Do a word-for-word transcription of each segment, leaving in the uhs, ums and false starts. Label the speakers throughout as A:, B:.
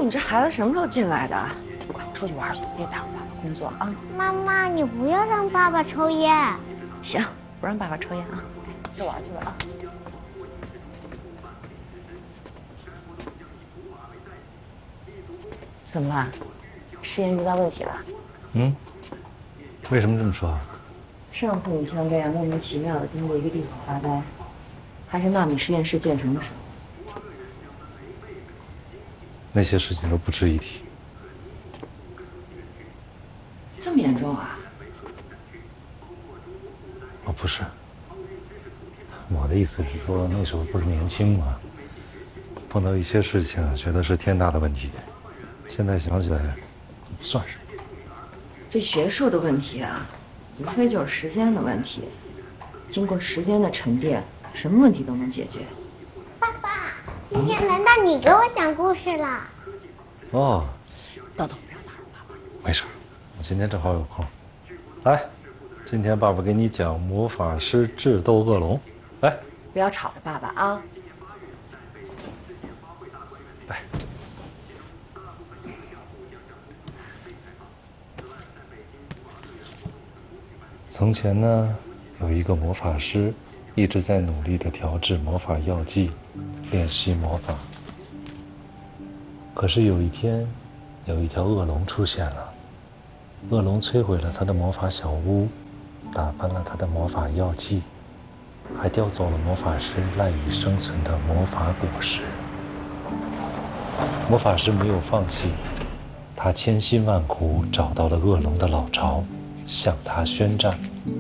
A: 你这孩子什么时候进来的？快出去玩去，别打扰爸爸工作啊！
B: 妈妈，你不要让爸爸抽烟。
A: 行，不让爸爸抽烟啊，去玩去吧啊！怎么了？试验遇到问题了？
C: 嗯？为什么这么说？
A: 上次你像这样莫名其妙的盯着一个地方发呆，还是纳米实验室建成的时候。
C: 那些事情都不值一提。
A: 这么严重啊？
C: 哦，不是。我的意思是说，那时候不是年轻嘛，碰到一些事情，觉得是天大的问题，现在想起来，不算什么。
A: 这学术的问题啊，无非就是时间的问题。经过时间的沉淀，什么问题都能解决。
B: 爸爸，今天轮到你给我讲故事了。
C: 哦，
A: 豆豆，不要打扰爸爸。
C: 没事，我今天正好有空。来，今天爸爸给你讲魔法师智斗恶龙。来，
A: 不要吵着爸爸啊！
C: 来。从前呢，有一个魔法师，一直在努力地调制魔法药剂，练习魔法。可是有一天，有一条恶龙出现了，恶龙摧毁了他的魔法小屋，打翻了他的魔法药剂，还叼走了魔法师赖以生存的魔法果实。魔法师没有放弃，他千辛万苦找到了恶龙的老巢，向他宣战。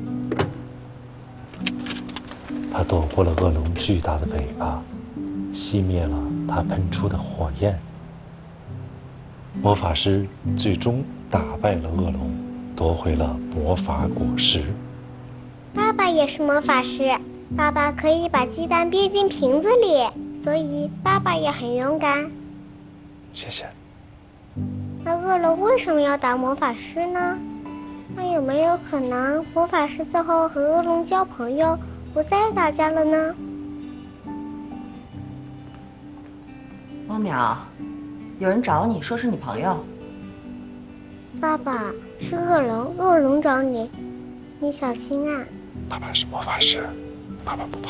C: 他躲过了恶龙巨大的尾巴，熄灭了他喷出的火焰。魔法师最终打败了恶龙，夺回了魔法果实。
B: 爸爸也是魔法师，爸爸可以把鸡蛋憋进瓶子里，所以爸爸也很勇敢。
C: 谢谢。
B: 那恶龙为什么要打魔法师呢？那有没有可能魔法师最后和恶龙交朋友，不再打架了呢？
A: 汪淼，有人找你，说是你朋友。
B: 爸爸，是恶龙，恶龙找你，你小心啊。
C: 爸爸是魔法师，爸爸不怕。